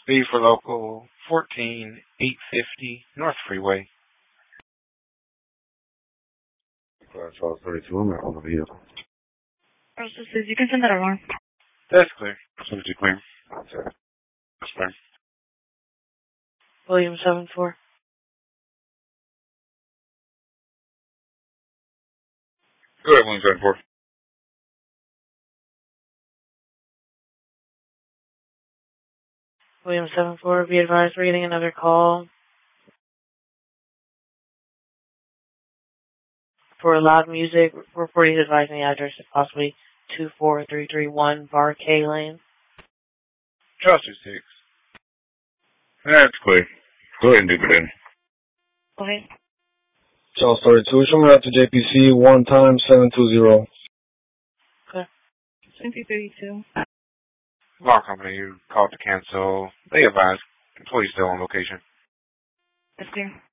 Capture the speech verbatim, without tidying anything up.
B for local fourteen eight fifty North Freeway. Charles thirty-two, I'm out on the vehicle. Charles, this is, you can send that alarm. That's clear. Facility clear. That's clear. William seven four. Go ahead, William seven four. William seven four, be advised we're getting another call for loud music. Reporting advising the address is possibly two four three three one Bar K Lane. Charles two six. That's clear. Go ahead and do it then. Okay. Charles thirty-two, show me out to J P C one time seven two zero. Okay. twenty thirty-two. Law company, you called to cancel. They advised employees still on location. Yes, sir.